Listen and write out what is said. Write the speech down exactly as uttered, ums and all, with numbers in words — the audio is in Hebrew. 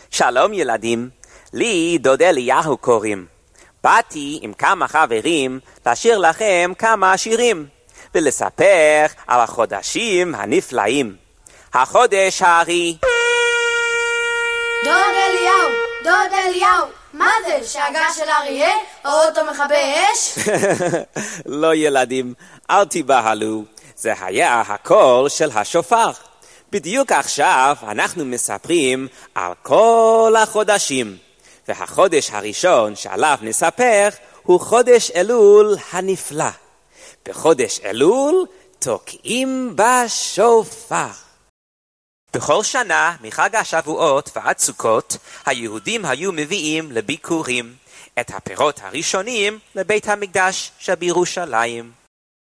שלום ילדים, לי דוד אליהו קוראים. באתי עם כמה חברים לשיר לכם כמה שירים, ולספר על החודשים הנפלאים. החודש הארי. דוד אליהו, דוד אליהו, מה זה? שאגה של אריה? או אותו מכבי אש? לא ילדים, אל תיבהלו. זה היה הקול של השופר. בדיוק עכשיו אנחנו מספרים על כל החודשים. והחודש הראשון שעליו נספר הוא חודש אלול הנפלא. בחודש אלול תוקעים בשופר. בכל שנה מחג השבועות ועד סוכות היהודים היו מביאים לביקורים את הפירות הראשונים לבית המקדש שבירושלים.